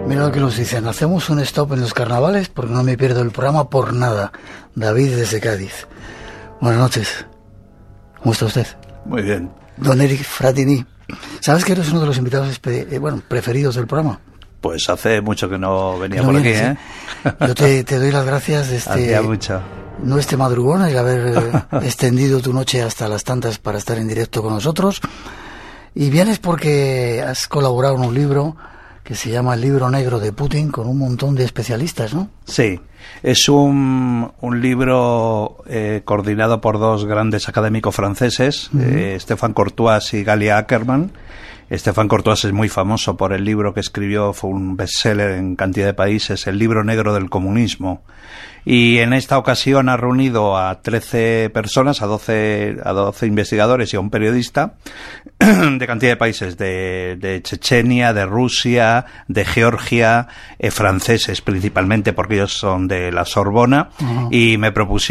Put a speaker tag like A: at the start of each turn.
A: Mira lo que nos dicen, hacemos un stop en los carnavales porque no me pierdo el programa por nada. David desde Cádiz. Buenas noches. ¿Cómo está usted?
B: Muy bien.
A: Don Eric Fratini, ¿sabes que eres uno de los invitados preferidos del programa?
B: Pues hace mucho que no venía por aquí, ¿eh?
A: ¿Sí? Yo te doy las gracias de
B: Hacía mucho.
A: No madrugón, el haber extendido tu noche hasta las tantas para estar en directo con nosotros. Y vienes porque has colaborado en un libro que se llama El libro negro de Putin, con un montón de especialistas, ¿no?
B: Sí, es un libro coordinado por dos grandes académicos franceses, Stéphane Courtois y Galia Ackerman. Stéphane Courtois es muy famoso por el libro que escribió, fue un bestseller en cantidad de países, El libro negro del comunismo. Y en esta ocasión ha reunido a 13 personas, a 12 investigadores y a un periodista de cantidad de países, de Chechenia, de Rusia, de Georgia, franceses principalmente porque ellos son de la Sorbona, y me propusieron